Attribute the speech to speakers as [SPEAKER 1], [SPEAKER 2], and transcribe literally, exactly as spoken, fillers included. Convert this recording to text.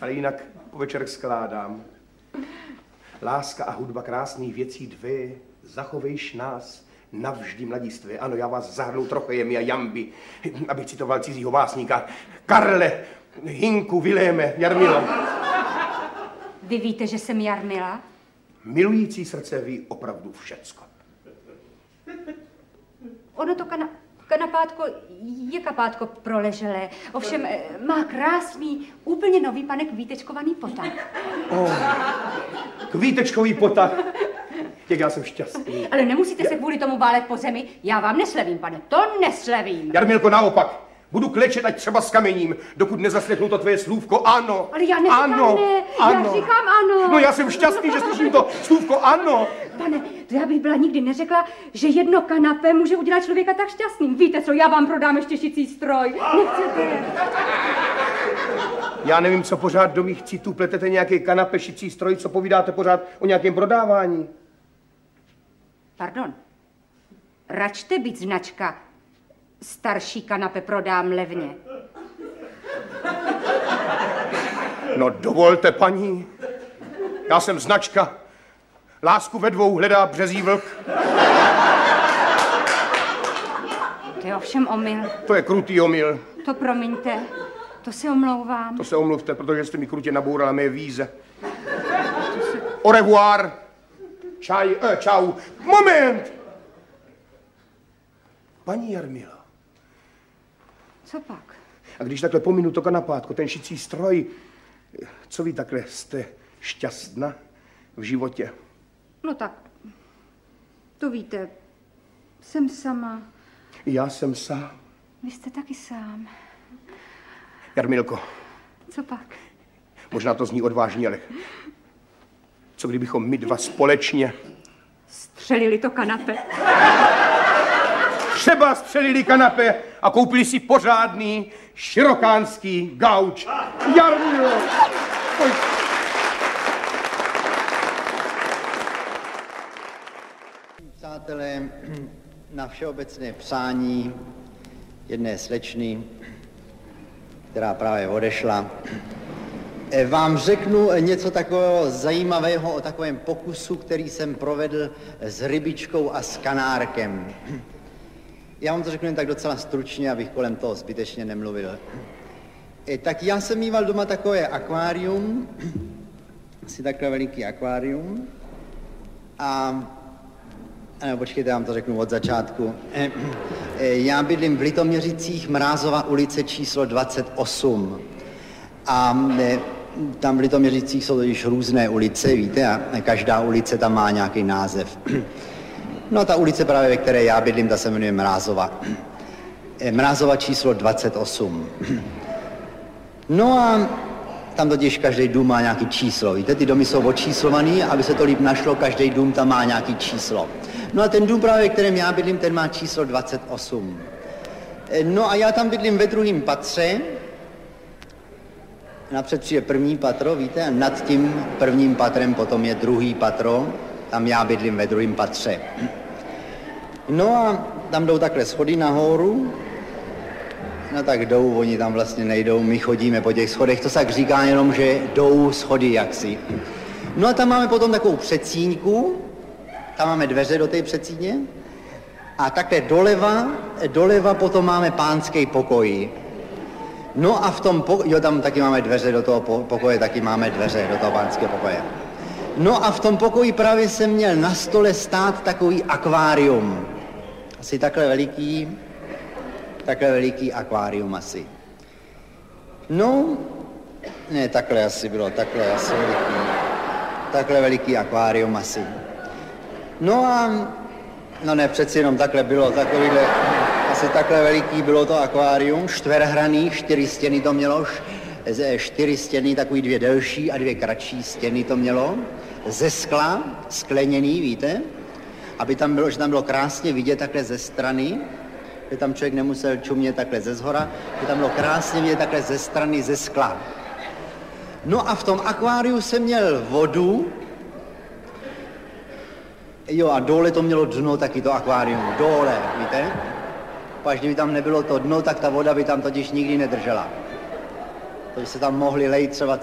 [SPEAKER 1] Ale jinak po večerech skládám. Láska a hudba krásných věcí dvě, zachovejš nás navždy mladistvé. Ano, já vás zahrnu trochejem a jamby, abych citoval cizího básníka. Karle, Hinku, Viléme, Jarmilo.
[SPEAKER 2] Vy víte, že jsem Jarmila?
[SPEAKER 1] Milující srdce ví opravdu všecko.
[SPEAKER 2] Ono to kana, kanapátko je kapátko proleželé. Ovšem má krásný, úplně nový pane kvítečkovaný potah.
[SPEAKER 1] Oh, kvítečkový potah. Jak já jsem šťastný.
[SPEAKER 2] Ale nemusíte se kvůli tomu válet po zemi. Já vám neslevím, pane, to neslevím.
[SPEAKER 1] Jarmilko, naopak. Budu klečet, ať třeba s kamením, dokud nezaslechnu to tvoje slůvko ano.
[SPEAKER 2] Ale já neříkám
[SPEAKER 1] ano,
[SPEAKER 2] ne,
[SPEAKER 1] ano.
[SPEAKER 2] já říkám ano.
[SPEAKER 1] No já jsem šťastný, že slyším to slůvko ano.
[SPEAKER 2] Pane, to já bych byla nikdy neřekla, že jedno kanapé může udělat člověka tak šťastným. Víte co, já vám prodám ještě šicí stroj. Nechcete?
[SPEAKER 1] Já nevím, co pořád do mých citů pletete nějaký kanapé, šicí stroj, co povídáte pořád o nějakém prodávání.
[SPEAKER 2] Pardon. Račte být značka. Starší kanape prodám levně.
[SPEAKER 1] No dovolte, paní. Já jsem značka. Lásku ve dvou hledá březí vlk.
[SPEAKER 2] To je ovšem omyl.
[SPEAKER 1] To je krutý omyl.
[SPEAKER 2] To promiňte. To se omlouvám.
[SPEAKER 1] To se omluvte, protože jste mi krutě nabourala mé víze. Au revoir. Čaj, eh, čau. Moment! Paní Jarmila.
[SPEAKER 2] Co pak?
[SPEAKER 1] A když takhle pominu to kanapátko, ten šicí stroj, co vy takhle jste šťastná v životě?
[SPEAKER 2] No tak, to víte, jsem sama.
[SPEAKER 1] Já jsem sám.
[SPEAKER 2] Vy jste taky sám.
[SPEAKER 1] Jarmilko.
[SPEAKER 2] Co pak?
[SPEAKER 1] Možná to zní odvážně, ale co kdybychom my dva společně
[SPEAKER 2] střelili to kanape?
[SPEAKER 1] Třeba střelili kanapé a koupili si pořádný širokánský gauč. Jarmilo! Pojď.
[SPEAKER 3] Přátelé, na všeobecné přání jedné slečny, která právě odešla, vám řeknu něco takového zajímavého o takovém pokusu, který jsem provedl s rybičkou a s kanárkem. Já vám to řeknu jen tak docela stručně, abych kolem toho zbytečně nemluvil. E, tak já jsem mýval doma takové akvárium, asi takové veliký akvárium. A, a nebo počkejte, já vám to řeknu od začátku. E, e, já bydlím v Litoměřicích, Mrázova ulice číslo dvacet osm. A e, tam v Litoměřicích jsou totiž různé ulice, víte, a každá ulice tam má nějaký název. No a ta ulice právě, ve které já bydlím, ta se jmenuje Mrázova. Mrázova číslo dvacet osm. No a tam totiž každý dům má nějaký číslo. Víte, ty domy jsou očíslovaný, aby se to líp našlo, každý dům tam má nějaký číslo. No a ten dům právě, ve kterém já bydlím, ten má číslo dvacet osm. No a já tam bydlím ve druhém patře. Napřed přijde první patro, víte, a nad tím prvním patrem potom je druhý patro. Tam já bydlím ve druhém patře. No a tam jdou takhle schody nahoru. No tak jdou, oni tam vlastně nejdou, my chodíme po těch schodech, to se tak říká jenom, že jdou schody jaksi. No a tam máme potom takovou předsíňku, tam máme dveře do té předsíně a takhle doleva, doleva potom máme pánský pokoj. No a v tom pokoji, jo, tam taky máme dveře do toho pokoje, taky máme dveře do toho pánského pokoje. No a v tom pokoji právě jsem měl na stole stát takový akvárium. Asi takhle veliký, takhle veliký akvárium asi. No, ne, takhle asi bylo, takhle asi veliký, takhle veliký akvárium asi. No a, no ne, přeci jenom takhle bylo, takovýhle, asi takhle veliký bylo to akvárium, čtverhraný, čtyři stěny to mělo, čtyři stěny, takový dvě delší a dvě kratší stěny to mělo, ze skla, skleněný, víte, aby tam bylo, že tam bylo krásně vidět takhle ze strany, že tam člověk nemusel čumět takhle ze zhora, že tam bylo krásně vidět takhle ze strany, ze skla. No a v tom akváriu jsem měl vodu, jo a dole to mělo dno taky to akvárium, dole, víte, až kdyby tam nebylo to dno, tak ta voda by tam totiž nikdy nedržela. To by se tam mohli lejt třeba